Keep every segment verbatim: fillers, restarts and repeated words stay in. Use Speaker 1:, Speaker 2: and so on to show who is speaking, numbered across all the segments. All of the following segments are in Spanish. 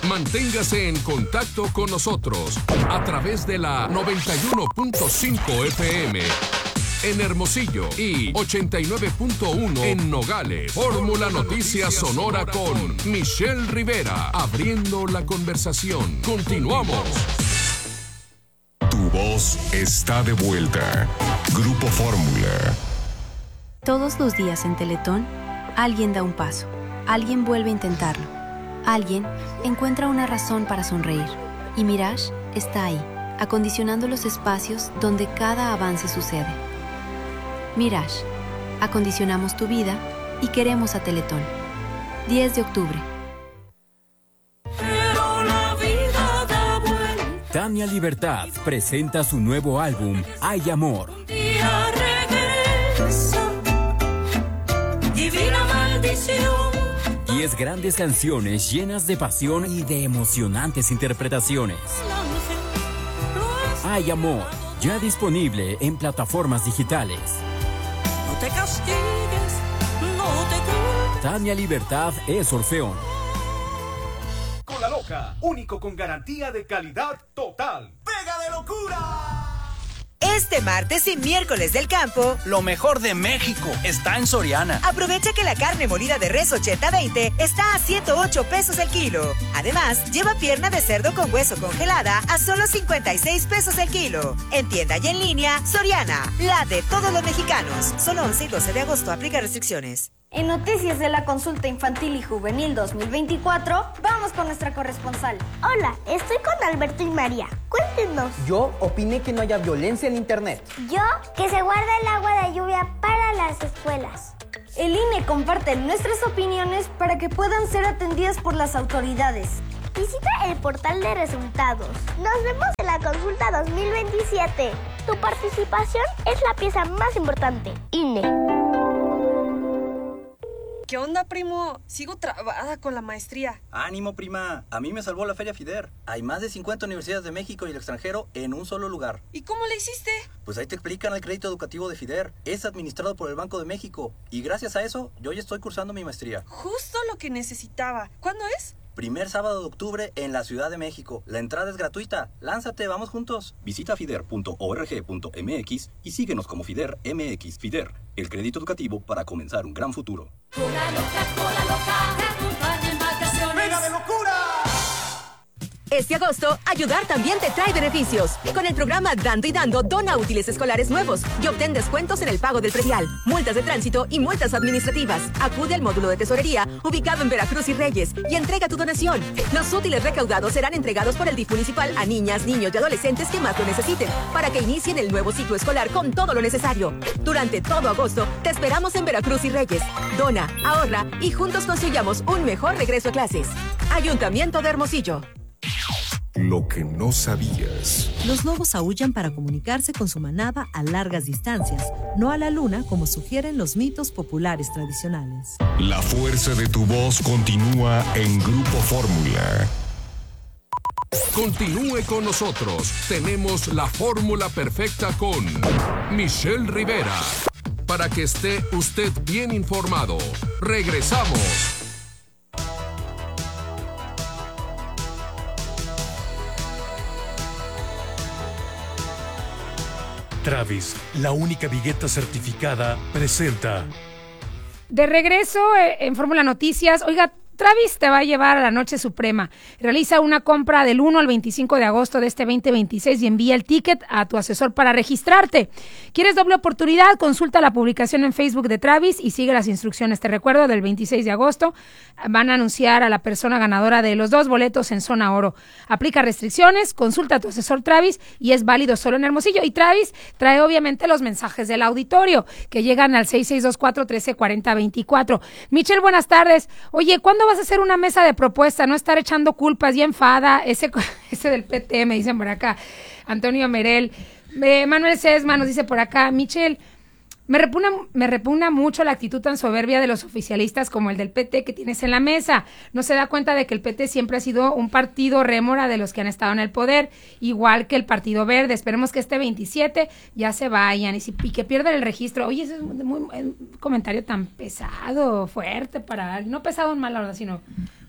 Speaker 1: Manténgase en contacto con nosotros a través de la noventa y uno punto cinco F M en Hermosillo y ochenta y nueve punto uno en Nogales. Fórmula Noticias Sonora con Michelle Rivera, abriendo la conversación. Continuamos.
Speaker 2: Tu voz está de vuelta. Grupo Fórmula.
Speaker 3: Todos los días en Teletón, alguien da un paso, alguien vuelve a intentarlo, alguien encuentra una razón para sonreír. Y Mirage está ahí, acondicionando los espacios donde cada avance sucede. Mirage, acondicionamos tu vida y queremos a Teletón. diez de octubre.
Speaker 4: Tania Libertad presenta su nuevo álbum, Hay Amor.
Speaker 5: Divina maldición.
Speaker 4: Diez grandes canciones llenas de pasión y de emocionantes interpretaciones. Hay Amor, ya disponible en plataformas digitales.
Speaker 5: No te castigues, no te culpes.
Speaker 4: Tania Libertad es Orfeón.
Speaker 6: Cola Loca, único con garantía de calidad total. ¡Pega de locura!
Speaker 7: Este martes y miércoles del campo,
Speaker 8: lo mejor de México está en Soriana.
Speaker 7: Aprovecha que la carne molida de res ochenta veinte está a ciento ocho pesos el kilo. Además, lleva pierna de cerdo con hueso congelada a solo cincuenta y seis pesos el kilo. En tienda y en línea, Soriana, la de todos los mexicanos. Solo once y doce de agosto, aplica restricciones.
Speaker 9: En Noticias de la Consulta Infantil y Juvenil dos mil veinticuatro, vamos con nuestra corresponsal.
Speaker 10: Hola, estoy con Alberto y María. Cuéntenos.
Speaker 11: Yo opiné que no haya violencia en internet.
Speaker 10: Yo, que se guarda el agua de lluvia para las escuelas.
Speaker 9: El I N E comparte nuestras opiniones para que puedan ser atendidas por las autoridades.
Speaker 10: Visita el portal de resultados. Nos vemos en la Consulta dos mil veintisiete. Tu participación es la pieza más importante. I N E.
Speaker 12: ¿Qué onda, primo? Sigo trabada con la maestría.
Speaker 8: Ánimo, prima. A mí me salvó la Feria FIDER. Hay más de cincuenta universidades de México y el extranjero en un solo lugar.
Speaker 12: ¿Y cómo le hiciste?
Speaker 8: Pues ahí te explican el crédito educativo de FIDER. Es administrado por el Banco de México. Y gracias a eso, yo ya estoy cursando mi maestría.
Speaker 12: Justo lo que necesitaba. ¿Cuándo es?
Speaker 8: Primer sábado de octubre en la Ciudad de México. La entrada es gratuita. Lánzate, vamos juntos. Visita fider punto org punto m x y síguenos como FIDER M X. FIDER, el crédito educativo para comenzar un gran futuro.
Speaker 5: Cola loca, cola loca, te acompaña en vacaciones.
Speaker 6: ¡Pega de locura!
Speaker 13: Este agosto, ayudar también te trae beneficios. Con el programa Dando y Dando, dona útiles escolares nuevos y obtén descuentos en el pago del predial, multas de tránsito y multas administrativas. Acude al módulo de tesorería ubicado en Veracruz y Reyes y entrega tu donación. Los útiles recaudados serán entregados por el D I F municipal a niñas, niños y adolescentes que más lo necesiten para que inicien el nuevo ciclo escolar con todo lo necesario. Durante todo agosto, te esperamos en Veracruz y Reyes. Dona, ahorra y juntos construyamos un mejor regreso a clases. Ayuntamiento de Hermosillo.
Speaker 2: Lo que no sabías.
Speaker 14: Los lobos aúllan para comunicarse con su manada a largas distancias, no a la luna como sugieren los mitos populares tradicionales.
Speaker 2: La fuerza de tu voz continúa en Grupo Fórmula.
Speaker 1: Continúe con nosotros. Tenemos la fórmula perfecta con Michelle Rivera. Para que esté usted bien informado. Regresamos.
Speaker 15: Travis, la única vigueta certificada, presenta.
Speaker 16: De regreso eh, en Fórmula Noticias. Oiga, Travis te va a llevar a la Noche Suprema. Realiza una compra del uno al veinticinco de agosto de este veinte veintiséis y envía el ticket a tu asesor para registrarte. ¿Quieres doble oportunidad? Consulta la publicación en Facebook de Travis y sigue las instrucciones. Te recuerdo, del veintiséis de agosto van a anunciar a la persona ganadora de los dos boletos en Zona Oro. Aplica restricciones, consulta a tu asesor Travis y es válido solo en Hermosillo. Y Travis trae obviamente los mensajes del auditorio que llegan al seis seis dos cuatro, uno tres cuatro cero dos cuatro. Michelle, buenas tardes. Oye, ¿cuándo vas a hacer una mesa de propuesta? No estar echando culpas y enfada. Ese, ese del P T, me dicen por acá. Antonio Merel. Eh, Manuel Sesma nos dice por acá, Michelle, me repugna, me repugna mucho la actitud tan soberbia de los oficialistas como el del P T que tienes en la mesa. No se da cuenta de que el P T siempre ha sido un partido rémora de los que han estado en el poder, igual que el Partido Verde. Esperemos que este veintisiete ya se vayan y, si, y que pierdan el registro. Oye, ese es muy, muy, un comentario tan pesado, fuerte para... No pesado en mala hora, sino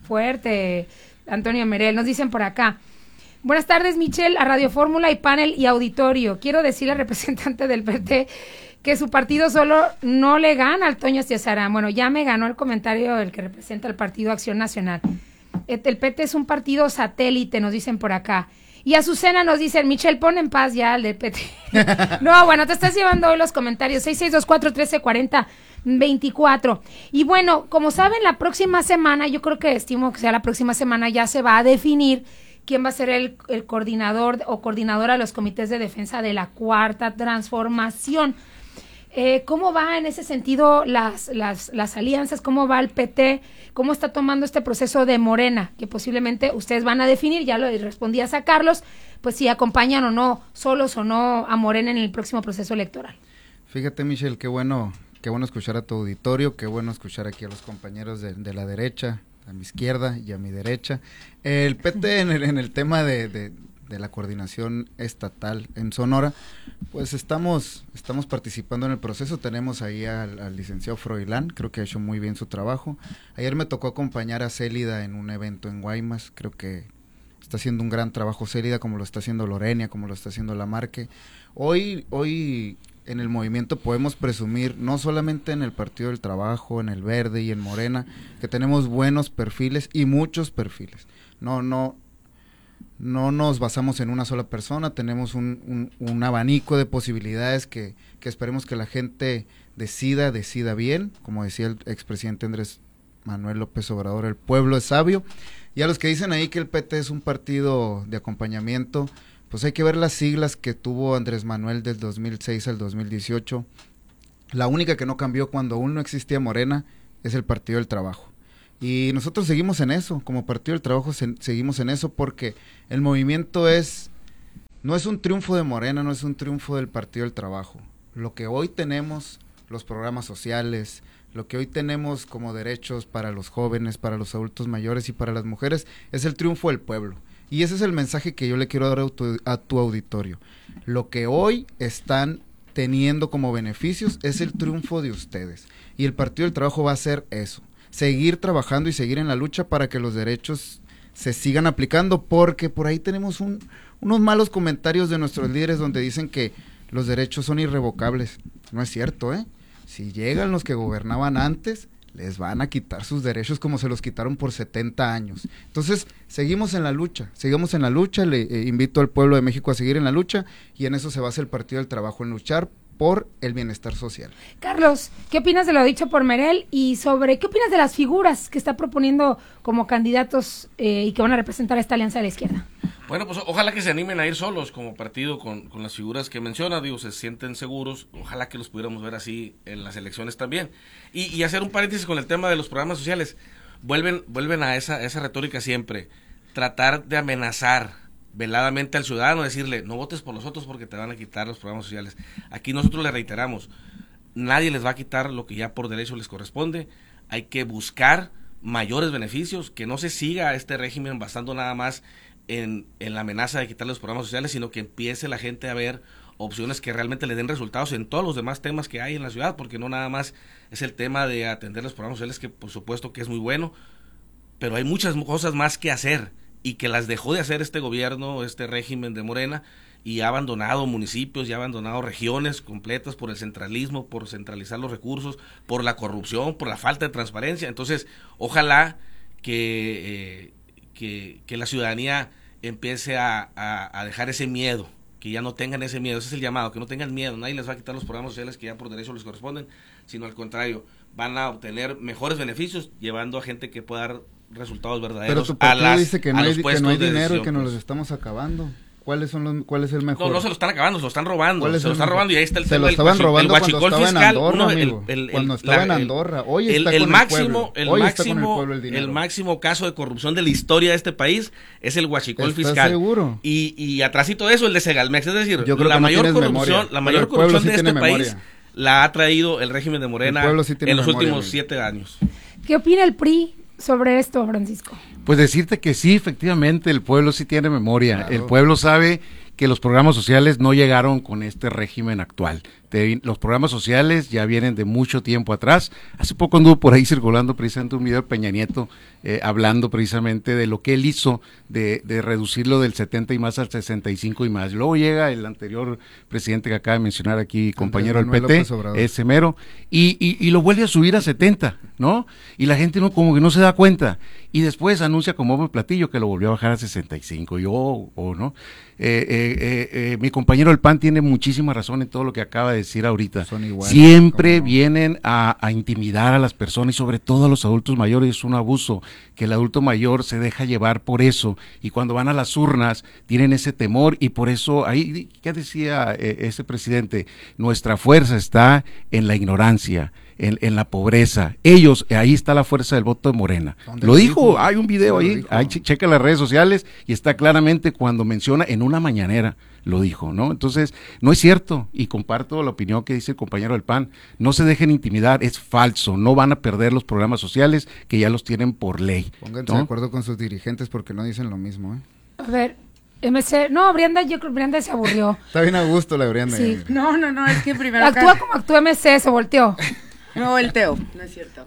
Speaker 16: Fuerte, Antonio Merel. Nos dicen por acá. Buenas tardes, Michelle, a Radio Fórmula y panel y auditorio. Quiero decirle al representante del P T que su partido solo no le gana al Toño Estiazarán. Bueno, ya me ganó el comentario el que representa el Partido Acción Nacional. El P T es un partido satélite, nos dicen por acá. Y Azucena nos dicen, Michelle, pon en paz ya al del P T. No, bueno, te estás llevando hoy los comentarios. seis seis dos cuatro, uno tres cuatro cero, veinticuatro. Y bueno, como saben, la próxima semana, yo creo que estimo que sea la próxima semana, ya se va a definir quién va a ser el, el coordinador o coordinadora de los comités de defensa de la Cuarta Transformación. Eh, ¿Cómo va en ese sentido las, las, las alianzas? ¿Cómo va el P T? ¿Cómo está tomando este proceso de Morena? Que posiblemente ustedes van a definir, ya lo respondías a Carlos, pues si acompañan o no, solos o no a Morena en el próximo proceso electoral.
Speaker 17: Fíjate, Michelle, qué bueno, qué bueno escuchar a tu auditorio, qué bueno escuchar aquí a los compañeros de, de la derecha, a mi izquierda y a mi derecha. El P T en el, en el tema de... de de la coordinación estatal en Sonora, pues estamos estamos participando en el proceso. Tenemos ahí al, al licenciado Froilán, creo que ha hecho muy bien su trabajo. Ayer me tocó acompañar a Célida en un evento en Guaymas, creo que está haciendo un gran trabajo Célida, como lo está haciendo Lorenia, como lo está haciendo Lamarque. Hoy, hoy en el movimiento podemos presumir, no solamente en el Partido del Trabajo, en el Verde y en Morena, que tenemos buenos perfiles y muchos perfiles. No, no, no nos basamos en una sola persona, tenemos un, un, un abanico de posibilidades que, que esperemos que la gente decida, decida bien, como decía el expresidente Andrés Manuel López Obrador, el pueblo es sabio, y a los que dicen ahí que el P T es un partido de acompañamiento, pues hay que ver las siglas que tuvo Andrés Manuel del dos mil seis al dos mil dieciocho, la única que no cambió cuando aún no existía Morena es el Partido del Trabajo. Y nosotros seguimos en eso, como Partido del Trabajo se, seguimos en eso porque el movimiento es, no es un triunfo de Morena, no es un triunfo del Partido del Trabajo. Lo que hoy tenemos, los programas sociales, lo que hoy tenemos como derechos para los jóvenes, para los adultos mayores y para las mujeres, es el triunfo del pueblo. Y ese es el mensaje que yo le quiero dar a tu, a tu auditorio. Lo que hoy están teniendo como beneficios es el triunfo de ustedes. Y el Partido del Trabajo va a hacer eso. Seguir trabajando y seguir en la lucha para que los derechos se sigan aplicando, porque por ahí tenemos un, unos malos comentarios de nuestros líderes donde dicen que los derechos son irrevocables. No es cierto, ¿eh? Si llegan los que gobernaban antes, les van a quitar sus derechos como se los quitaron por setenta años. Entonces, seguimos en la lucha, seguimos en la lucha, le eh, invito al pueblo de México a seguir en la lucha, y en eso se basa el Partido del Trabajo, en luchar por el bienestar social.
Speaker 16: Carlos, ¿qué opinas de lo dicho por Merel y sobre qué opinas de las figuras que está proponiendo como candidatos eh, y que van a representar a esta alianza de la izquierda?
Speaker 18: Bueno, pues ojalá que se animen a ir solos como partido con, con las figuras que menciona, digo, se sienten seguros, ojalá que los pudiéramos ver así en las elecciones también. Y, y hacer un paréntesis con el tema de los programas sociales, vuelven, vuelven a esa, esa retórica siempre, tratar de amenazar veladamente al ciudadano, decirle, no votes por los otros porque te van a quitar los programas sociales. Aquí nosotros le reiteramos, nadie les va a quitar lo que ya por derecho les corresponde, hay que buscar mayores beneficios, que no se siga este régimen basando nada más en, en la amenaza de quitar los programas sociales, sino que empiece la gente a ver opciones que realmente le den resultados en todos los demás temas que hay en la ciudad, porque no nada más es el tema de atender los programas sociales, que por supuesto que es muy bueno, pero hay muchas cosas más que hacer, y que las dejó de hacer este gobierno, este régimen de Morena, y ha abandonado municipios, y ha abandonado regiones completas por el centralismo, por centralizar los recursos, por la corrupción, por la falta de transparencia. Entonces, ojalá que, eh, que, que la ciudadanía empiece a, a, a dejar ese miedo, que ya no tengan ese miedo, ese es el llamado, que no tengan miedo, nadie les va a quitar los programas sociales que ya por derecho les corresponden, sino al contrario, van a obtener mejores beneficios, llevando a gente que pueda dar resultados verdaderos.
Speaker 17: Pero tu partido
Speaker 18: a las,
Speaker 17: dice que no, hay, que no hay
Speaker 18: de
Speaker 17: dinero y que nos
Speaker 18: pues.
Speaker 17: los estamos acabando. ¿Cuáles son los, cuál es el mejor?
Speaker 18: No, no se lo están acabando, se lo están robando.
Speaker 17: Se
Speaker 18: lo están robando y ahí está el
Speaker 17: se
Speaker 18: tema
Speaker 17: lo estaban
Speaker 18: del
Speaker 17: robando
Speaker 18: el
Speaker 17: cuando estaba
Speaker 18: fiscal,
Speaker 17: en Andorra,
Speaker 18: uno,
Speaker 17: amigo.
Speaker 18: El, el,
Speaker 17: cuando
Speaker 18: el,
Speaker 17: estaba
Speaker 18: la,
Speaker 17: en Andorra. Hoy
Speaker 18: el,
Speaker 17: está
Speaker 18: el
Speaker 17: con
Speaker 18: máximo,
Speaker 17: el
Speaker 18: el
Speaker 17: Hoy
Speaker 18: máximo,
Speaker 17: está con el pueblo el dinero.
Speaker 18: El máximo caso de corrupción de la historia de este país es el huachicol
Speaker 17: ¿Estás
Speaker 18: fiscal.
Speaker 17: seguro?
Speaker 18: Y, y atrásito de eso el de Segalmex, es decir,
Speaker 17: Yo creo
Speaker 18: la
Speaker 17: que
Speaker 18: mayor
Speaker 17: no
Speaker 18: corrupción,
Speaker 17: memoria,
Speaker 18: la mayor corrupción sí de este
Speaker 17: memoria.
Speaker 18: país la ha traído el régimen de Morena sí en los memoria, últimos amigo. siete años.
Speaker 16: ¿Qué opina el P R I sobre esto, Francisco?
Speaker 19: Pues decirte que sí, efectivamente, el pueblo sí tiene memoria.
Speaker 17: Claro.
Speaker 19: El pueblo sabe que los programas sociales no llegaron con este régimen actual. Te, los programas sociales ya vienen de mucho tiempo atrás. Hace poco anduvo por ahí circulando precisamente un video de Peña Nieto eh, hablando precisamente de lo que él hizo de, de reducirlo del setenta y más al sesenta y cinco y más. Luego llega el anterior presidente que acaba de mencionar aquí, compañero del P T, ese mero, y, y, y lo vuelve a subir a setenta, ¿no? Y la gente no como que no se da cuenta. Y después anuncia como bombo y platillo que lo volvió a bajar a sesenta y cinco. Y oh, oh, ¿no? Eh, eh, eh, eh, mi compañero del P A N tiene muchísima razón en todo lo que acaba de decir ahorita. Iguales, siempre vienen a, a intimidar a las personas y sobre todo a los adultos mayores. Es un abuso que el adulto mayor se deja llevar por eso y cuando van a las urnas tienen ese temor y por eso ahí, ¿qué decía eh, ese presidente? Nuestra fuerza está en la ignorancia. En, en la pobreza, ellos, ahí está la fuerza del voto de Morena. Lo dijo, dijo, hay un video ahí, ahí checa las redes sociales y está claramente cuando menciona en una mañanera, lo dijo, ¿no? Entonces, no es cierto y comparto la opinión que dice el compañero del P A N, no se dejen intimidar, es falso, no van a perder los programas sociales que ya los tienen por ley.
Speaker 17: Pónganse
Speaker 19: ¿no?
Speaker 17: de acuerdo con sus dirigentes porque no dicen lo mismo, ¿eh?
Speaker 16: A ver, M C, no, Brianda, yo creo que Brianda se aburrió.
Speaker 17: Está bien a gusto la Brianda.
Speaker 16: Sí.
Speaker 20: No, no, no, es que primero...
Speaker 16: Actúa acá... como actúa M C, se volteó.
Speaker 20: Me volteo, no es cierto.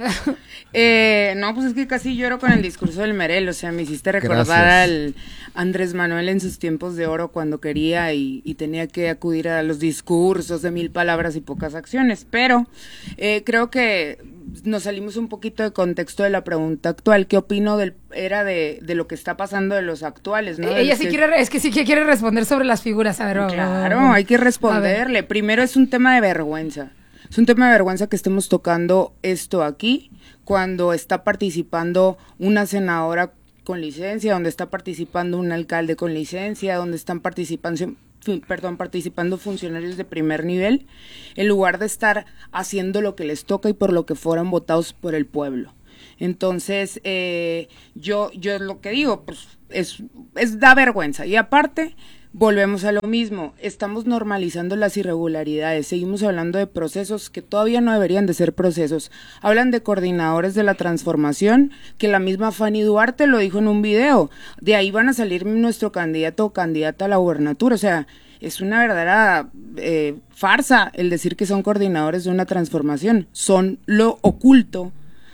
Speaker 20: Eh, no, pues es que casi lloro con el discurso del Merel, o sea, me hiciste recordar Gracias. al Andrés Manuel en sus tiempos de oro cuando quería y, y tenía que acudir a los discursos de mil palabras y pocas acciones, pero eh, creo que nos salimos un poquito de contexto de la pregunta actual. ¿Qué opino del era de, de lo que está pasando de los actuales? ¿no?
Speaker 16: Ella sí que... quiere, es que sí que quiere responder sobre las figuras, a ver.
Speaker 20: Claro, oh, oh. hay que responderle. Primero es un tema de vergüenza. Es un tema de vergüenza que estemos tocando esto aquí, cuando está participando una senadora con licencia, donde está participando un alcalde con licencia, donde están participando, perdón, participando funcionarios de primer nivel, en lugar de estar haciendo lo que les toca y por lo que fueron votados por el pueblo. Entonces, eh, yo, yo lo que digo, pues, es, es da vergüenza. Y aparte... volvemos a lo mismo, estamos normalizando las irregularidades, seguimos hablando de procesos que todavía no deberían de ser procesos. Hablan de coordinadores de la transformación, que la misma Fanny Duarte lo dijo en un video, de ahí van a salir nuestro candidato o candidata a la gubernatura, o sea, es una verdadera eh, farsa el decir que son coordinadores de una transformación, son lo oculto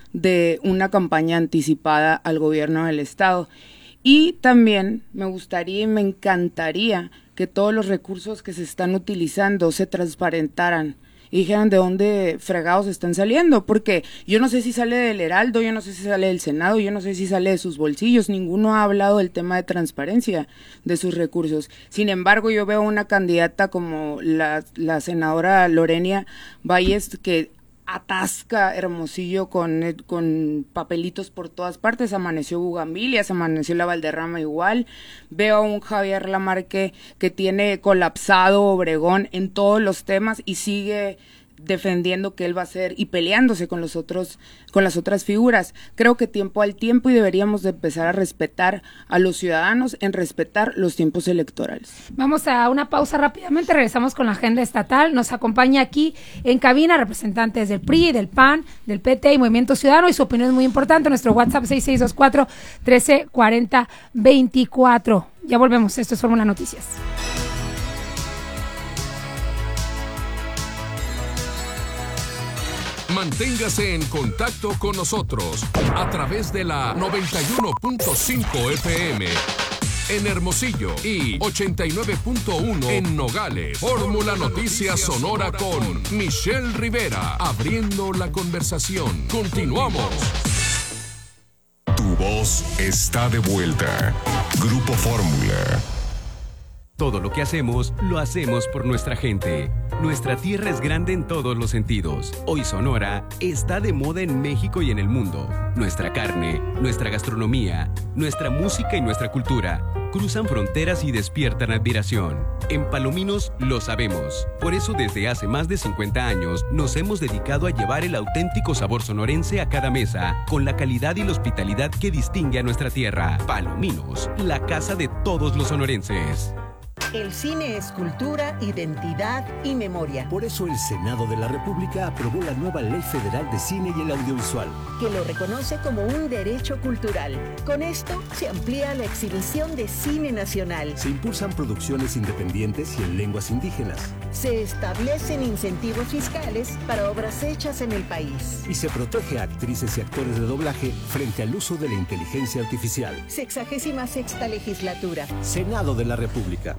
Speaker 20: de una campaña anticipada al gobierno del estado. Y también me gustaría y me encantaría que todos los recursos que se están utilizando se transparentaran y dijeran de dónde fregados están saliendo, porque yo no sé si sale del Heraldo, yo no sé si sale del Senado, yo no sé si sale de sus bolsillos, ninguno ha hablado del tema de transparencia de sus recursos. Sin embargo, yo veo una candidata como la, la senadora Lorenia Valles que atasca Hermosillo con, con papelitos por todas partes, amaneció Bugambilias, amaneció la Valderrama igual, veo a un Javier Lamarque que tiene colapsado Obregón en todos los temas y sigue defendiendo que él va a ser y peleándose con los otros, con las otras figuras. Creo que tiempo al tiempo y deberíamos de empezar a respetar a los ciudadanos en respetar los tiempos electorales.
Speaker 16: Vamos a una pausa rápidamente, regresamos con la agenda estatal. Nos acompaña aquí en cabina representantes del P R I, del P A N, del P T y Movimiento Ciudadano y su opinión es muy importante. Nuestro WhatsApp seis seis dos cuatro, uno tres cuatro cero, dos cuatro. Ya volvemos, esto es Fórmula Noticias.
Speaker 1: Manténgase en contacto con nosotros a través de la noventa y uno punto cinco F M en Hermosillo y ochenta y nueve punto uno en Nogales. Fórmula Noticias Sonora con Michelle Rivera, abriendo la conversación. Continuamos.
Speaker 2: Tu voz está de vuelta. Grupo Fórmula.
Speaker 21: Todo lo que hacemos, lo hacemos por nuestra gente. Nuestra tierra es grande en todos los sentidos. Hoy Sonora está de moda en México y en el mundo. Nuestra carne, nuestra gastronomía, nuestra música y nuestra cultura cruzan fronteras y despiertan admiración. En Palominos lo sabemos. Por eso desde hace más de cincuenta años nos hemos dedicado a llevar el auténtico sabor sonorense a cada mesa, con la calidad y la hospitalidad que distingue a nuestra tierra. Palominos, la casa de todos los sonorenses.
Speaker 3: El cine es cultura, identidad y memoria.
Speaker 22: Por eso el Senado de la República aprobó la nueva Ley Federal de Cine y el Audiovisual,
Speaker 3: que lo reconoce como un derecho cultural. Con esto se amplía la exhibición de cine nacional.
Speaker 22: Se impulsan producciones independientes y en lenguas indígenas.
Speaker 3: Se establecen incentivos fiscales para obras hechas en el país.
Speaker 22: Y se protege a actrices y actores de doblaje frente al uso de la inteligencia artificial.
Speaker 3: Sexagésima sexta legislatura.
Speaker 22: Senado de la República.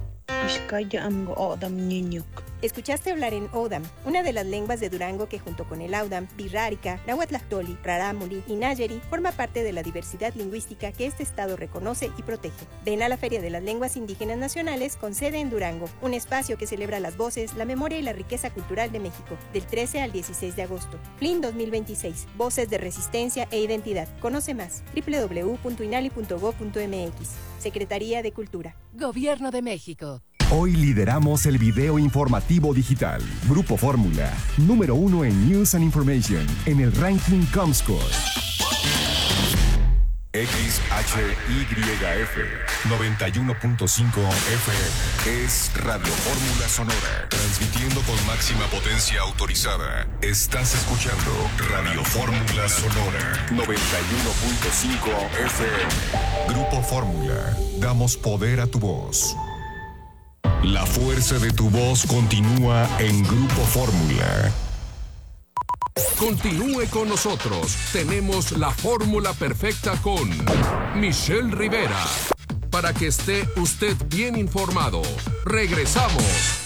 Speaker 23: Escuchaste hablar en Odam, una de las lenguas de Durango que junto con el Audam, Pirrárica, Nahuatlactoli, Rarámuri y Nayeri forma parte de la diversidad lingüística que este estado reconoce y protege. Ven a la Feria de las Lenguas Indígenas Nacionales con sede en Durango, un espacio que celebra las voces, la memoria y la riqueza cultural de México, del trece al dieciséis de agosto. F L I N dos mil veintiséis, Voces de Resistencia e Identidad. Conoce más, doble u doble u doble u punto inali punto gob punto eme equis. Secretaría de Cultura.
Speaker 24: Gobierno de México.
Speaker 2: Hoy lideramos el video informativo digital. Grupo Fórmula, número uno en News and Information, en el ranking Comscore. X H Y F noventa y uno punto cinco F M es Radio Fórmula Sonora, transmitiendo con máxima potencia autorizada. Estás escuchando Radio Fórmula Sonora noventa y uno punto cinco F M. Grupo Fórmula, damos poder a tu voz. La fuerza de tu voz continúa en Grupo Fórmula.
Speaker 1: Continúe con nosotros. Tenemos la fórmula perfecta con Michelle Rivera. Para que esté usted bien informado. Regresamos.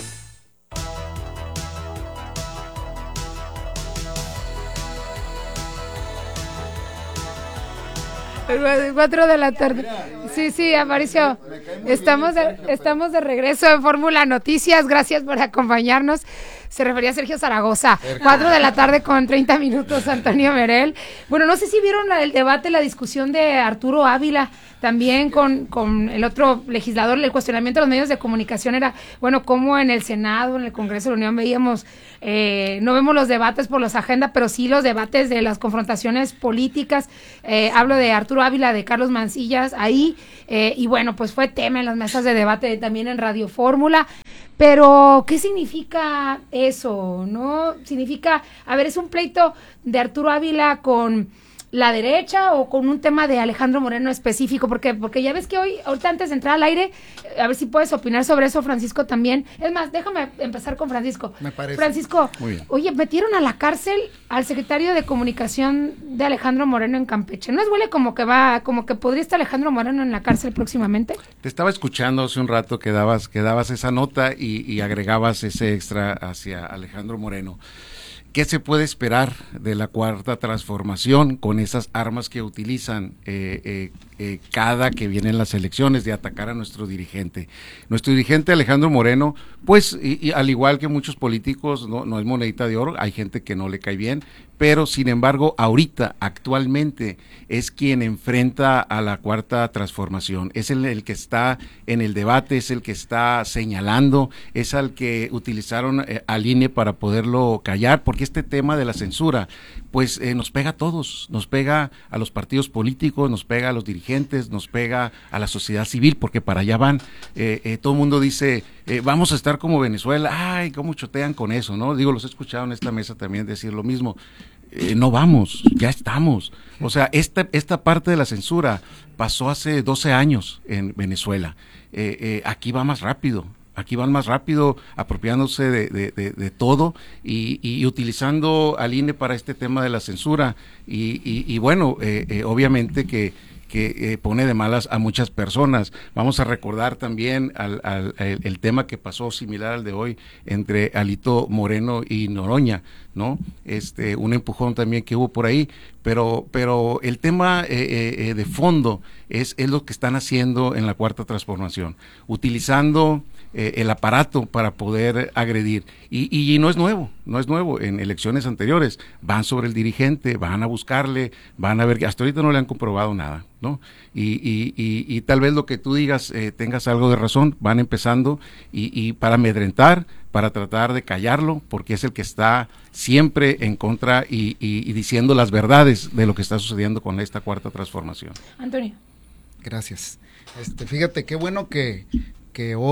Speaker 16: Cuatro de la tarde. Sí, sí, apareció. Estamos de, estamos de regreso en Fórmula Noticias. Gracias por acompañarnos. Se refería a Sergio Zaragoza. Cuatro de la tarde con treinta minutos, Antonio Merel. Bueno, no sé si vieron la, el debate, la discusión de Arturo Ávila, también con, con el otro legislador. El cuestionamiento de los medios de comunicación era, bueno, cómo en el Senado, en el Congreso de la Unión veíamos, eh, no vemos los debates por los agendas, pero sí los debates de las confrontaciones políticas. Eh, hablo de Arturo Ávila, de Carlos Mancillas, ahí, eh, y bueno, pues fue tema en las mesas de debate también en Radio Fórmula. Pero, ¿qué significa eso? ¿No? Significa, a ver, ¿es un pleito de Arturo Ávila con la derecha o con un tema de Alejandro Moreno específico? Porque, porque ya ves que hoy, ahorita antes de entrar al aire, a ver si puedes opinar sobre eso, Francisco, también. Es más, déjame empezar con Francisco.
Speaker 17: Me parece.
Speaker 16: Francisco,
Speaker 17: Muy bien.
Speaker 16: Oye, metieron a la cárcel al secretario de Comunicación de Alejandro Moreno en Campeche. ¿No es huele como que va, como que podría estar Alejandro Moreno en la cárcel próximamente?
Speaker 19: Te estaba escuchando hace un rato que dabas, que dabas esa nota y, y agregabas ese extra hacia Alejandro Moreno. ¿Qué se puede esperar de la Cuarta Transformación con esas armas que utilizan eh, eh, eh, cada que vienen las elecciones de atacar a nuestro dirigente? Nuestro dirigente Alejandro Moreno, pues y, y al igual que muchos políticos, no, no es monedita de oro, hay gente que no le cae bien, pero sin embargo ahorita, actualmente, es quien enfrenta a la Cuarta Transformación, es el, el que está en el debate, es el que está señalando, es al que utilizaron eh, al I N E para poderlo callar, porque este tema de la censura, pues eh, nos pega a todos, nos pega a los partidos políticos, nos pega a los dirigentes, nos pega a la sociedad civil, porque para allá van. Eh, eh, todo el mundo dice, eh, vamos a estar como Venezuela, ay, cómo chotean con eso, ¿no? Digo, los he escuchado en esta mesa también decir lo mismo. Eh, no vamos, ya estamos. O sea, esta, esta parte de la censura pasó hace doce años en Venezuela. Eh, eh, aquí va más rápido. Aquí van más rápido, apropiándose de, de, de, de todo y, y utilizando al I N E para este tema de la censura. Y, y, y bueno, eh, eh, obviamente que, que eh, pone de malas a muchas personas. Vamos a recordar también al, al, el, el tema que pasó similar al de hoy entre Alito Moreno y Noroña, ¿no? Este, un empujón también que hubo por ahí, pero, pero el tema eh, eh, de fondo es, es lo que están haciendo en la Cuarta Transformación, utilizando Eh, el aparato para poder agredir y, y, y no es nuevo, no es nuevo, en elecciones anteriores van sobre el dirigente, van a buscarle, van a ver que hasta ahorita no le han comprobado nada, ¿no? Y, y, y, y tal vez lo que tú digas eh, tengas algo de razón, van empezando y, y para amedrentar, para tratar de callarlo, porque es el que está siempre en contra y, y, y diciendo las verdades de lo que está sucediendo con esta Cuarta Transformación.
Speaker 16: Antonio.
Speaker 17: Gracias. Este, fíjate, qué bueno que, que hoy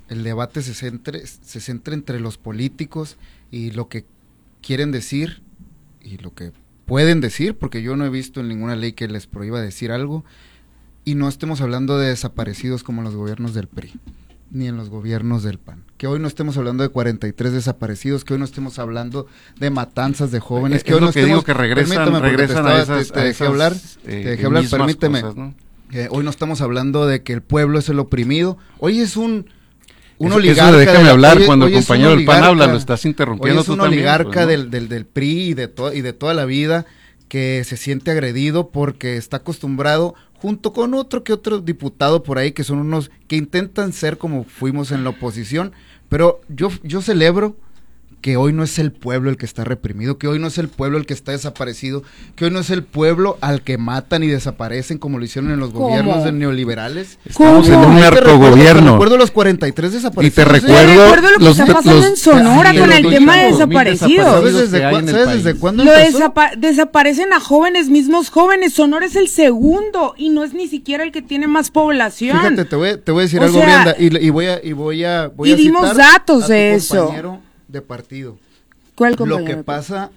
Speaker 17: el debate se centre, se centre entre los políticos y lo que quieren decir y lo que pueden decir, porque yo no he visto en ninguna ley que les prohíba decir algo, y no estemos hablando de desaparecidos como en los gobiernos del P R I, ni en los gobiernos del P A N. Que hoy no estemos hablando de cuarenta y tres desaparecidos, que hoy no estemos hablando de matanzas de jóvenes, que
Speaker 19: es
Speaker 17: hoy
Speaker 19: lo
Speaker 17: no
Speaker 19: que
Speaker 17: estemos,
Speaker 19: digo, que regresan, regresan
Speaker 17: te estaba,
Speaker 19: a esas,
Speaker 17: te, te
Speaker 19: a
Speaker 17: dejé
Speaker 19: esas,
Speaker 17: hablar,
Speaker 19: eh,
Speaker 17: te dejé hablar, permíteme.
Speaker 19: Cosas, ¿no?
Speaker 17: Eh, hoy no estamos hablando de que el pueblo es el oprimido, hoy es un un
Speaker 19: eso,
Speaker 17: oligarca.
Speaker 19: eso déjame
Speaker 17: de,
Speaker 19: hablar
Speaker 17: hoy,
Speaker 19: cuando
Speaker 17: hoy
Speaker 19: el compañero del P A N habla, lo estás interrumpiendo
Speaker 17: hoy es un
Speaker 19: tú también,
Speaker 17: oligarca
Speaker 19: pues, ¿no?
Speaker 17: del, del, del P R I y de, to, y de toda la vida, que se siente agredido porque está acostumbrado, junto con otro que otro diputado por ahí, que son unos que intentan ser como fuimos en la oposición, pero yo, yo celebro que hoy no es el pueblo el que está reprimido, que hoy no es el pueblo el que está desaparecido, que hoy no es el pueblo al que matan y desaparecen como lo hicieron en los
Speaker 20: ¿Cómo?
Speaker 17: gobiernos de neoliberales.
Speaker 19: Estamos en un narcogobierno.
Speaker 17: Te recuerdo los cuarenta y tres desaparecidos.
Speaker 19: Y te recuerdo,
Speaker 20: te recuerdo lo que
Speaker 19: los,
Speaker 20: está pasando
Speaker 19: los,
Speaker 20: en Sonora
Speaker 17: sí,
Speaker 20: con el
Speaker 17: los
Speaker 20: tema de
Speaker 17: ocho mil
Speaker 20: desaparecidos.
Speaker 17: ¿Sabes desde, cua ¿sabes desde cuándo
Speaker 20: Lo
Speaker 17: empezó?
Speaker 20: desapa desaparecen a jóvenes, mismos jóvenes. Sonora es el segundo y no es ni siquiera el que tiene más población.
Speaker 17: Fíjate, te voy, te voy a decir
Speaker 20: o
Speaker 17: algo,
Speaker 20: sea,
Speaker 17: Brenda, y, y voy a y voy a voy
Speaker 20: y
Speaker 17: a
Speaker 20: dimos
Speaker 17: citar
Speaker 20: datos
Speaker 17: a tu
Speaker 20: de eso.
Speaker 17: compañero de partido.
Speaker 20: ¿Cuál
Speaker 17: Lo
Speaker 20: compañero?
Speaker 17: que pasa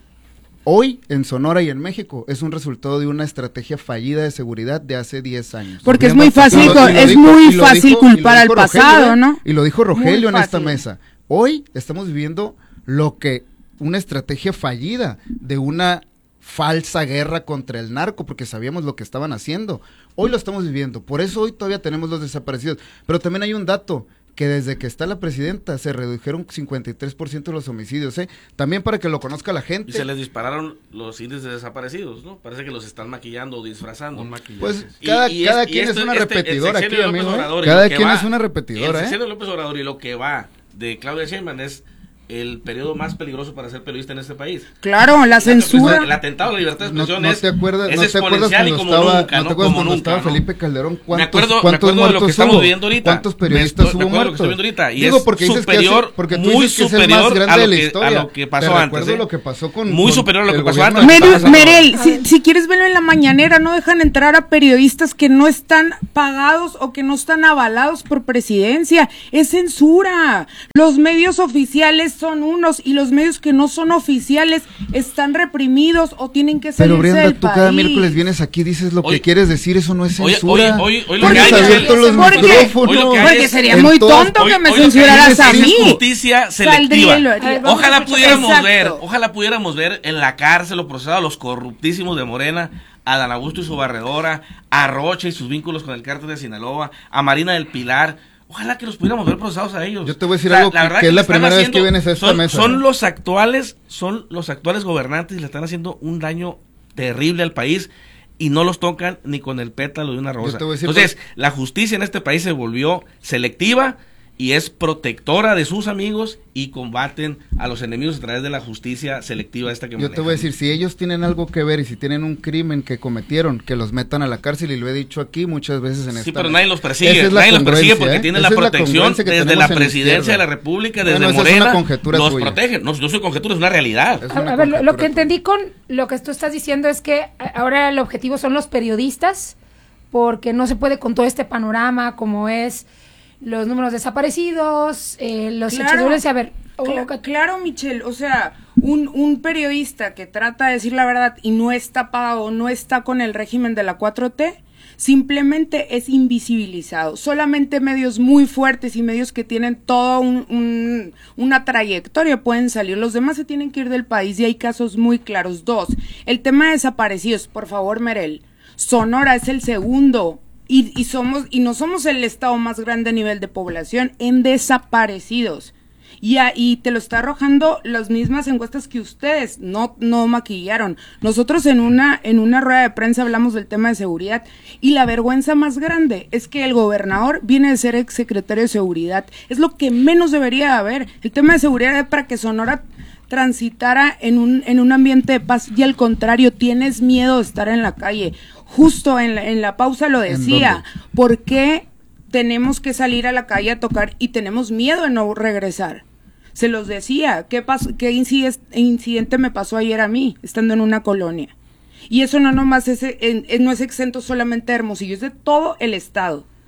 Speaker 17: hoy en Sonora y en México es un resultado de una estrategia fallida de seguridad de hace diez años.
Speaker 20: Porque es muy fácil, es muy fácil culpar al pasado, ¿no?
Speaker 17: Y lo dijo Rogelio en esta
Speaker 20: fácil.
Speaker 17: mesa. Hoy estamos viviendo lo que una estrategia fallida de una falsa guerra contra el narco, porque sabíamos lo que estaban haciendo. Hoy lo estamos viviendo, por eso hoy todavía tenemos los desaparecidos. Pero también hay un dato, que desde que está la presidenta se redujeron cincuenta y tres por ciento de los homicidios, ¿eh? También para que lo conozca la gente.
Speaker 18: Y se les dispararon los índices de desaparecidos, ¿no? Parece que los están maquillando o disfrazando.
Speaker 17: Pues cada,
Speaker 18: y, y
Speaker 17: cada
Speaker 18: es,
Speaker 17: quien
Speaker 18: esto,
Speaker 17: es una
Speaker 18: este,
Speaker 17: repetidora aquí, amigo, ¿eh?
Speaker 18: Obrador,
Speaker 17: Cada quien
Speaker 18: va,
Speaker 17: es una repetidora,
Speaker 18: el
Speaker 17: ¿eh?
Speaker 18: sexenio de López Obrador y lo que va de Claudia Sheinbaum es el periodo más peligroso para ser periodista en este país.
Speaker 20: Claro, la censura.
Speaker 18: El atentado a la libertad de expresión
Speaker 17: no, no
Speaker 18: es,
Speaker 17: te acuerdas,
Speaker 18: es
Speaker 17: no te acuerdas
Speaker 18: exponencial y
Speaker 17: cuando
Speaker 18: como
Speaker 17: estaba,
Speaker 18: nunca,
Speaker 17: no
Speaker 18: ¿no?
Speaker 17: te acuerdas
Speaker 18: Como
Speaker 17: cuando
Speaker 18: nunca,
Speaker 17: estaba
Speaker 18: ¿no?
Speaker 17: Felipe Calderón, ¿cuántos,
Speaker 18: me acuerdo,
Speaker 17: cuántos
Speaker 18: me acuerdo
Speaker 17: muertos
Speaker 18: de lo que estamos
Speaker 17: hubo?
Speaker 18: viviendo ahorita.
Speaker 17: ¿Cuántos periodistas
Speaker 18: me,
Speaker 17: hubo
Speaker 18: me acuerdo
Speaker 17: muertos?
Speaker 18: Lo que estoy viendo ahorita. Y
Speaker 17: Digo,
Speaker 18: es
Speaker 17: porque dices
Speaker 18: superior,
Speaker 17: que hace, porque tú
Speaker 18: muy
Speaker 17: dices que es el
Speaker 18: superior
Speaker 17: más grande
Speaker 18: a lo
Speaker 17: de la
Speaker 18: que,
Speaker 17: historia.
Speaker 18: a lo que pasó
Speaker 17: Te
Speaker 18: antes.
Speaker 17: recuerdo
Speaker 18: ¿eh?
Speaker 17: lo que pasó con
Speaker 18: muy
Speaker 17: con
Speaker 18: superior a lo que
Speaker 17: el
Speaker 18: pasó
Speaker 17: gobierno
Speaker 18: antes.
Speaker 20: Merel, Merel si, si quieres verlo en la mañanera, no dejan entrar a periodistas que no están pagados o que no están avalados por presidencia. Es censura. Los medios oficiales son unos y los medios que no son oficiales están reprimidos o tienen que salirse
Speaker 17: Pero Brenda,
Speaker 20: del
Speaker 17: tú
Speaker 20: país.
Speaker 17: cada miércoles vienes aquí, dices lo
Speaker 18: Hoy,
Speaker 17: que quieres decir, eso no es
Speaker 18: Hoy,
Speaker 17: censura.
Speaker 18: hoy, hoy, hoy lo
Speaker 17: porque
Speaker 18: que hay es
Speaker 17: abierto los
Speaker 20: porque,
Speaker 17: micrófonos.
Speaker 18: hoy lo que hay
Speaker 20: porque
Speaker 18: es,
Speaker 20: sería muy
Speaker 17: todas,
Speaker 20: tonto
Speaker 18: hoy,
Speaker 20: que me
Speaker 18: hoy lo
Speaker 20: censuraras
Speaker 18: que hay
Speaker 20: a
Speaker 18: es
Speaker 20: mí.
Speaker 18: justicia selectiva.
Speaker 20: Saldría,
Speaker 18: Ojalá pudiéramos
Speaker 20: Exacto.
Speaker 18: ver, ojalá pudiéramos ver en la cárcel los procesados a los corruptísimos de Morena, a Dan Augusto y su barredora, a Rocha y sus vínculos con el cártel de Sinaloa, a Marina del Pilar. Ojalá que los pudiéramos ver procesados a ellos.
Speaker 17: Yo te voy a decir
Speaker 18: O sea,
Speaker 17: algo
Speaker 18: la
Speaker 17: que,
Speaker 18: verdad
Speaker 17: que es la
Speaker 18: le están
Speaker 17: primera vez
Speaker 18: haciendo-
Speaker 17: que vienes a esta
Speaker 18: son,
Speaker 17: mesa.
Speaker 18: Son
Speaker 17: ¿no?
Speaker 18: los actuales, son los actuales gobernantes y le están haciendo un daño terrible al país y no los tocan ni con el pétalo de una rosa.
Speaker 17: te voy a decir
Speaker 18: Entonces, la justicia en este país se volvió selectiva y es protectora de sus amigos y combaten a los enemigos a través de la justicia selectiva esta que
Speaker 17: Yo
Speaker 18: manejan.
Speaker 17: te voy a decir, si ellos tienen algo que ver y si tienen un crimen que cometieron, que los metan a la cárcel, y lo he dicho aquí muchas veces en esta
Speaker 18: Sí, pero
Speaker 17: mesa.
Speaker 18: nadie los persigue,
Speaker 17: Esa es la
Speaker 18: nadie los persigue
Speaker 17: congruencia,
Speaker 18: porque
Speaker 17: ¿eh?
Speaker 18: tienen
Speaker 17: Esa
Speaker 18: la
Speaker 17: es
Speaker 18: protección
Speaker 17: congruencia que
Speaker 18: desde
Speaker 17: tenemos
Speaker 18: la
Speaker 17: en la
Speaker 18: presidencia de
Speaker 17: izquierda.
Speaker 18: la República, desde
Speaker 17: Bueno, esa es
Speaker 18: Morena,
Speaker 17: una conjetura
Speaker 18: los
Speaker 17: tuya.
Speaker 18: protegen. No, yo soy conjetura, es una realidad.
Speaker 17: Es
Speaker 16: A,
Speaker 17: una
Speaker 16: a ver, lo, lo
Speaker 17: conjetura
Speaker 16: que entendí con lo que tú estás diciendo es que a- ahora el objetivo son los periodistas, porque no se puede con todo este panorama como es los números desaparecidos, eh, los hechos de violencia. A ver,
Speaker 20: Cla- oh, claro, Michelle, o sea, un, un periodista que trata de decir la verdad y no está pagado, no está con el régimen de la cuatro T, simplemente es invisibilizado. Solamente medios muy fuertes y medios que tienen toda un, un, una trayectoria pueden salir. Los demás se tienen que ir del país y hay casos muy claros. Dos, el tema de desaparecidos. Por favor, Merel, Sonora es el segundo. Y, y somos y no somos el estado más grande a nivel de población en desaparecidos. Y, a, y te lo está arrojando las mismas encuestas que ustedes no, no maquillaron. Nosotros en una, en una rueda de prensa hablamos del tema de seguridad y la vergüenza más grande es que el gobernador viene de ser exsecretario de seguridad. Es lo que menos debería haber. El tema de seguridad es para que Sonora transitara en un, en un ambiente de paz y al contrario, tienes miedo de estar en la calle. Justo en la, en la pausa lo decía, ¿por qué tenemos que salir a la calle a tocar y tenemos miedo de no regresar? Se los decía, ¿qué, pasó, qué incidente, incidente me pasó ayer a mí, estando en una colonia? Y eso no nomás es, en, en, no es exento solamente de Hermosillo, es de todo el estado.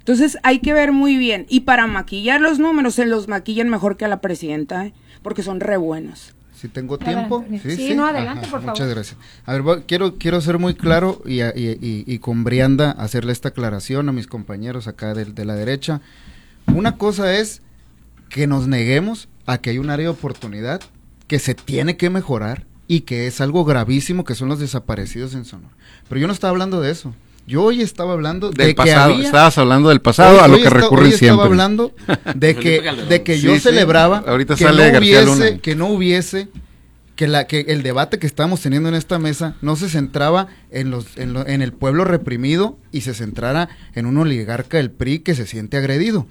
Speaker 20: Entonces hay que ver muy bien. Y para maquillar los números, se los maquillan mejor que a la presidenta, ¿eh? Porque son re buenos.
Speaker 17: Si tengo tiempo.
Speaker 16: Sí, sí, sí, no, adelante, Ajá, por favor.
Speaker 17: Muchas gracias. A ver, voy, quiero, quiero ser muy claro y, y, y, y con Brianda hacerle esta aclaración a mis compañeros acá de, de la derecha. Una cosa es que nos neguemos a que hay un área de oportunidad que se tiene que mejorar y que es algo gravísimo, que son los desaparecidos en Sonora. Pero yo no estaba hablando de eso. Yo hoy estaba hablando
Speaker 19: del
Speaker 17: de
Speaker 19: pasado,
Speaker 17: que había,
Speaker 19: estabas hablando del pasado,
Speaker 17: hoy,
Speaker 19: a lo
Speaker 17: hoy
Speaker 19: que
Speaker 17: está,
Speaker 19: recurren
Speaker 17: hoy
Speaker 19: siempre.
Speaker 17: Estaba hablando de que, de que yo
Speaker 19: sí,
Speaker 17: celebraba
Speaker 19: sí. Ahorita
Speaker 17: que,
Speaker 19: sale
Speaker 17: no
Speaker 19: García
Speaker 17: hubiese,
Speaker 19: Luna.
Speaker 17: que no hubiese, que, la, que el debate que estamos teniendo en esta mesa no se centraba en, los, en, lo, en el pueblo reprimido y se centrara en un oligarca del P R I que se siente agredido.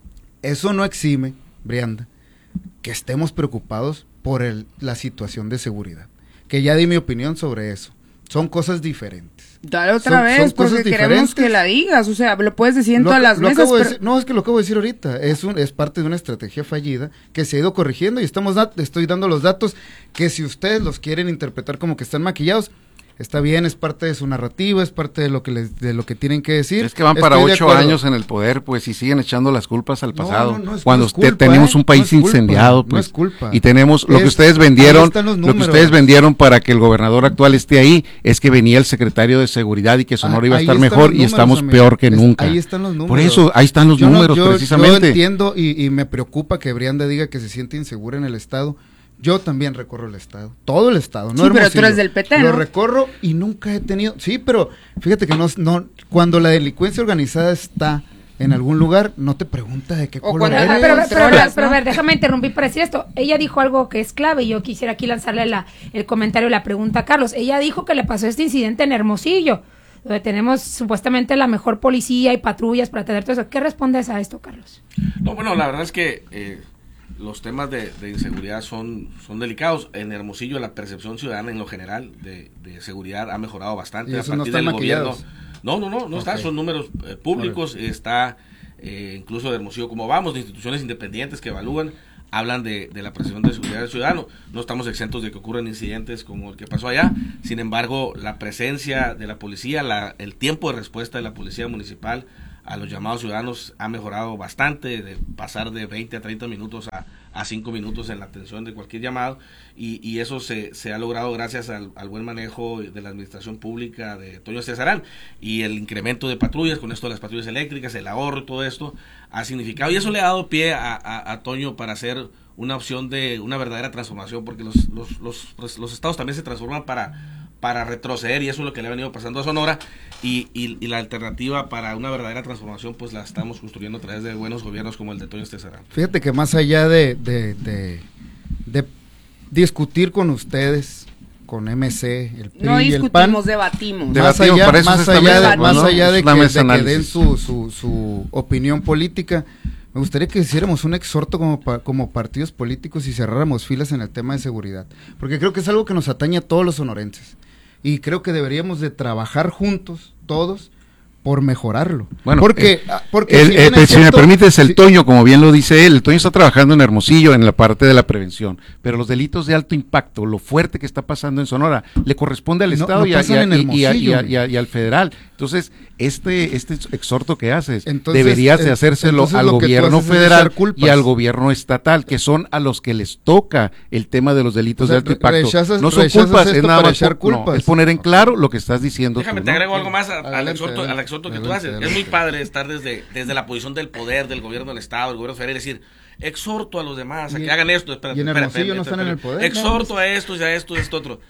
Speaker 17: Eso no exime, Brianda, que estemos preocupados por el, la situación de seguridad. Que ya di mi opinión sobre eso. Son cosas diferentes.
Speaker 20: Dale otra
Speaker 17: son,
Speaker 20: vez,
Speaker 17: son
Speaker 20: porque queremos diferentes. que la digas, o sea, lo puedes decir en
Speaker 17: lo,
Speaker 20: todas las
Speaker 17: lo
Speaker 20: mesas.
Speaker 17: Pero...
Speaker 20: De
Speaker 17: decir, no, es que lo acabo de decir ahorita, es, un, es parte de una estrategia fallida que se ha ido corrigiendo y estamos da, estoy dando los datos que si ustedes los quieren interpretar como que están maquillados, está bien, es parte de su narrativa, es parte de lo que les, de lo que tienen que decir.
Speaker 19: Es que van para Estoy ocho años en el poder, pues, y siguen echando las culpas al pasado.
Speaker 17: No, no, no es,
Speaker 19: cuando
Speaker 17: no es culpa,
Speaker 19: tenemos un país
Speaker 17: no es culpa,
Speaker 19: incendiado, pues,
Speaker 17: no es culpa.
Speaker 19: Y tenemos lo
Speaker 17: es,
Speaker 19: que ustedes vendieron,
Speaker 17: lo
Speaker 19: que ustedes vendieron para que el gobernador actual esté ahí, es que venía el secretario de seguridad y que Sonora ah, iba a estar mejor números, y estamos amigo. peor que es, nunca.
Speaker 17: Ahí están los números.
Speaker 19: Por eso, ahí están los
Speaker 17: yo
Speaker 19: números,
Speaker 17: no, yo,
Speaker 19: precisamente.
Speaker 17: Yo entiendo y, y me preocupa que Brianda diga que se siente insegura en el estado. Yo también recorro el estado, todo el estado, no
Speaker 20: sí, pero tú eres del P T,
Speaker 17: Lo
Speaker 20: ¿no?
Speaker 17: recorro y nunca he tenido, sí, pero fíjate que no, no, cuando la delincuencia organizada está en algún lugar, no te pregunta de qué color eres.
Speaker 16: Pero, pero, pero, pero, pero a ver, déjame interrumpir para decir esto. Ella dijo algo que es clave y yo quisiera aquí lanzarle la, el comentario y la pregunta a Carlos. Ella dijo que le pasó este incidente en Hermosillo, donde tenemos supuestamente la mejor policía y patrullas para atender todo eso. ¿Qué respondes a esto, Carlos?
Speaker 18: No, bueno, la verdad es que... Eh, los temas de, de inseguridad son, son delicados. En Hermosillo la percepción ciudadana en lo general de, de seguridad ha mejorado bastante a partir no del gobierno. No, no, no, no okay. está, son números eh, públicos, okay. está eh, incluso de Hermosillo como vamos, de instituciones independientes que evalúan, hablan de, de la percepción de seguridad del ciudadano. No estamos exentos de que ocurran incidentes como el que pasó allá, sin embargo la presencia de la policía, la, el tiempo de respuesta de la policía municipal a los llamados ciudadanos ha mejorado bastante, de pasar de veinte a treinta minutos a, a cinco minutos en la atención de cualquier llamado, y, y eso se, se ha logrado gracias al, al buen manejo de la administración pública de Toño Cesarán, y el incremento de patrullas, con esto de las patrullas eléctricas, el ahorro y todo esto ha significado, y eso le ha dado pie a, a, a Toño para hacer una opción de una verdadera transformación, porque los, los, los, los, los estados también se transforman para para retroceder, y eso es lo que le ha venido pasando a Sonora, y, y, y la alternativa para una verdadera transformación pues la estamos construyendo a través de buenos gobiernos como el de Toño Cesarán.
Speaker 17: Fíjate que más allá de, de, de, de discutir con ustedes, con M C, el P R I
Speaker 20: no
Speaker 17: y el P A N,
Speaker 20: discutimos, debatimos.
Speaker 17: Más
Speaker 19: debatimos,
Speaker 17: allá, más allá de, más
Speaker 19: ¿no?
Speaker 17: allá de,
Speaker 19: que,
Speaker 17: de que den su, su, su opinión política, me gustaría que hiciéramos un exhorto como, pa, como partidos políticos y cerráramos filas en el tema de seguridad, porque creo que es algo que nos atañe a todos los sonorenses. Y creo que deberíamos de trabajar juntos, todos, por mejorarlo.
Speaker 19: Bueno,
Speaker 17: porque,
Speaker 19: eh,
Speaker 17: porque
Speaker 19: el,
Speaker 17: si,
Speaker 19: eh,
Speaker 17: cierto,
Speaker 19: si me permites, el
Speaker 17: si,
Speaker 19: Toño, como bien lo dice él, el Toño está trabajando en Hermosillo en la parte de la prevención, pero los delitos de alto impacto, lo fuerte que está pasando en Sonora, le corresponde al
Speaker 17: no,
Speaker 19: Estado
Speaker 17: no
Speaker 19: y, a, y, a, y, a, y, a, y, a, y al federal. Entonces, este este exhorto que haces, entonces, deberías de hacérselo al gobierno federal y al gobierno estatal, que son a los que les toca el tema de los delitos o sea, de alto impacto. Rechazas,
Speaker 17: no
Speaker 19: son culpas, es nada más
Speaker 17: por, culpas.
Speaker 19: No, es poner en claro lo que estás diciendo.
Speaker 18: Déjame,
Speaker 19: tú,
Speaker 18: te
Speaker 19: ¿no?
Speaker 18: agrego algo más a, adelante, al exhorto,
Speaker 17: adelante,
Speaker 18: al exhorto que
Speaker 17: adelante,
Speaker 18: tú haces.
Speaker 17: adelante.
Speaker 18: Es muy padre estar desde, desde la posición del poder, del gobierno del Estado, del gobierno federal, es decir, exhorto a los demás a que hagan esto. Espera,
Speaker 17: y en
Speaker 18: espera,
Speaker 17: Hermosillo
Speaker 18: espera,
Speaker 17: no están
Speaker 18: espera,
Speaker 17: en el poder.
Speaker 18: Exhorto a esto y a esto y a esto otro.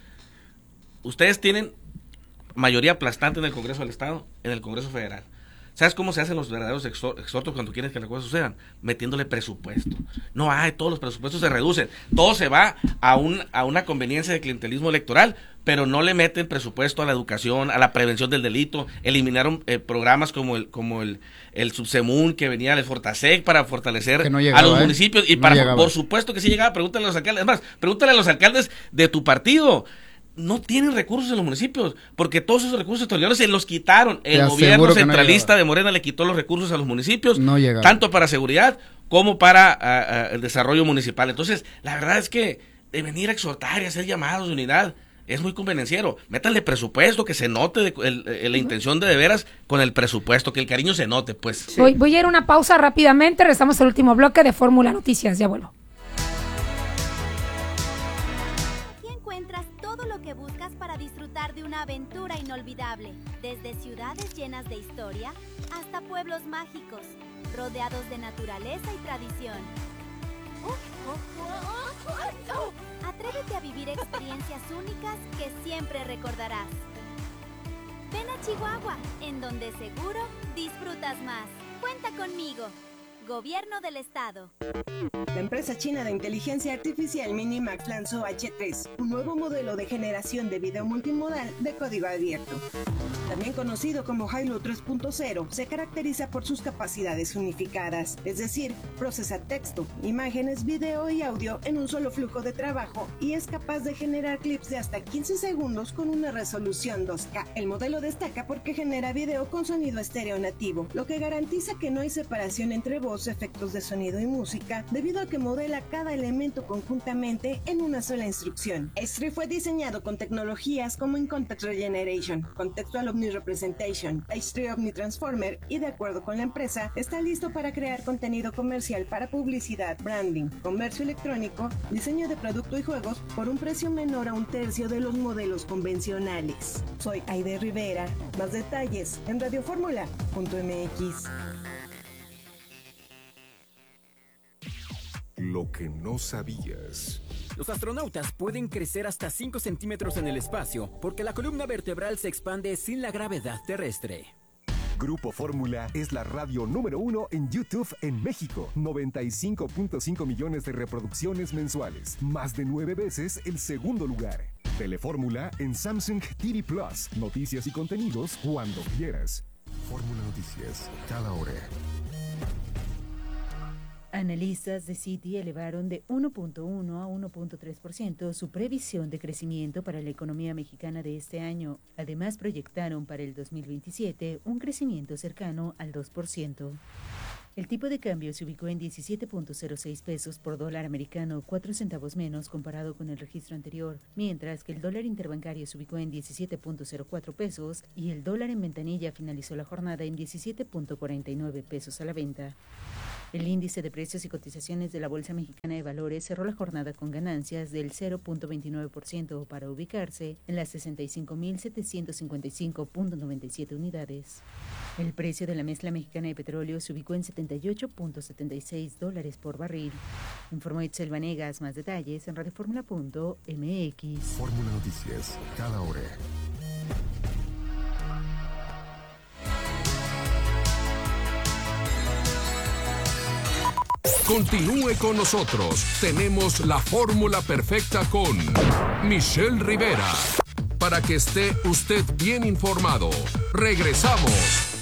Speaker 18: Ustedes tienen mayoría aplastante en el Congreso del Estado, en el Congreso Federal. ¿Sabes cómo se hacen los verdaderos exhortos cuando quieren que las cosas sucedan? Metiéndole presupuesto. No hay, todos los presupuestos se reducen. Todo se va a, un, a una conveniencia de clientelismo electoral, pero no le meten presupuesto a la educación, a la prevención del delito. Eliminaron eh, programas como el como el, el Subsemun que venía del Fortasec para fortalecer
Speaker 17: no llegaba,
Speaker 18: a los
Speaker 17: ¿eh?
Speaker 18: municipios. Y
Speaker 17: no
Speaker 18: para
Speaker 17: llegaba.
Speaker 18: Por supuesto que sí llegaba. Pregúntale a los alcaldes. Es más, pregúntale a los alcaldes de tu partido. No tienen recursos en los municipios, porque todos esos recursos estatales se los quitaron. El gobierno centralista no de Morena le quitó los recursos a los municipios,
Speaker 17: no
Speaker 18: tanto para seguridad como para uh, uh, el desarrollo municipal. Entonces, la verdad es que de venir a exhortar y hacer llamados de unidad, es muy convenenciero. Métanle presupuesto, que se note de, el, el, la intención de de veras con el presupuesto, que el cariño se note, pues.
Speaker 16: Sí. Voy, voy a ir a una pausa rápidamente, regresamos al último bloque de Fórmula Noticias, ya vuelvo.
Speaker 4: Aquí encuentras todo lo que buscas para disfrutar de una aventura inolvidable, desde ciudades llenas de historia hasta pueblos mágicos, rodeados de naturaleza y tradición. Atrévete a vivir experiencias únicas que siempre recordarás. Ven a Chihuahua, en donde seguro disfrutas más. Cuenta conmigo. Gobierno del Estado.
Speaker 7: La empresa china de inteligencia artificial Minimax lanzó H tres, un nuevo modelo de generación de video multimodal de código abierto. También conocido como Hailuo tres punto cero, se caracteriza por sus capacidades unificadas, es decir, procesa texto, imágenes, video y audio en un solo flujo de trabajo y es capaz de generar clips de hasta quince segundos con una resolución dos K. El modelo destaca porque genera video con sonido estéreo nativo, lo que garantiza que no hay separación entre voz, efectos de sonido y música, debido a que modela cada elemento conjuntamente en una sola instrucción. H tres fue diseñado con tecnologías como In Context Regeneration, Contextual Omni-Representation, H tres Omni-Transformer y, de acuerdo con la empresa, está listo para crear contenido comercial para publicidad, branding, comercio electrónico, diseño de producto y juegos por un precio menor a un tercio de los modelos convencionales. Soy Aide Rivera. Más detalles en radioformula punto m x.
Speaker 2: Lo que no sabías.
Speaker 9: Los astronautas pueden crecer hasta cinco centímetros en el espacio porque la columna vertebral se expande sin la gravedad terrestre.
Speaker 22: Grupo Fórmula es la radio número uno en YouTube en México. noventa y cinco punto cinco millones de reproducciones mensuales. Más de nueve veces el segundo lugar. Telefórmula en Samsung T V Plus. Noticias y contenidos cuando quieras.
Speaker 2: Fórmula Noticias, cada hora.
Speaker 11: Analistas de Citi elevaron de uno punto uno a uno punto tres por ciento su previsión de crecimiento para la economía mexicana de este año. Además, proyectaron para el dos mil veintisiete un crecimiento cercano al dos por ciento. El tipo de cambio se ubicó en diecisiete punto cero seis pesos por dólar americano, cuatro centavos menos comparado con el registro anterior, mientras que el dólar interbancario se ubicó en diecisiete punto cero cuatro pesos y el dólar en ventanilla finalizó la jornada en diecisiete punto cuarenta y nueve pesos a la venta. El índice de precios y cotizaciones de la Bolsa Mexicana de Valores cerró la jornada con ganancias del cero punto veintinueve por ciento para ubicarse en las sesenta y cinco mil setecientos cincuenta y cinco punto noventa y siete unidades. El precio de la mezcla mexicana de petróleo se ubicó en setenta y ocho punto setenta y seis dólares por barril. Informó Itzel Vanegas. Más detalles en radioformula punto m x.
Speaker 2: Fórmula Noticias, cada hora.
Speaker 1: Continúe con nosotros. Tenemos la fórmula perfecta con Michelle Rivera. Para que esté usted bien informado. Regresamos.